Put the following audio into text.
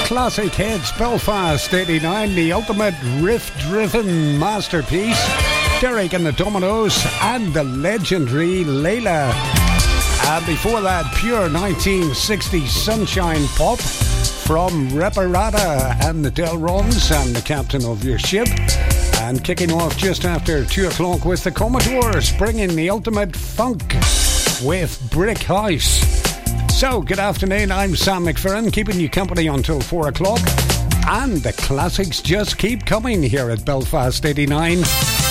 Classic Hits, Belfast 89, the ultimate riff-driven masterpiece. Derek and the Dominoes and the legendary Layla. And before that, pure 1960s sunshine pop from Reparata and the Delrons and the Captain of Your Ship. And kicking off just after 2 o'clock with the Commodores, bringing the ultimate funk with Brick House. So, good afternoon, I'm Sam McFerrin, keeping you company until 4 o'clock. And the classics just keep coming here at Belfast 89.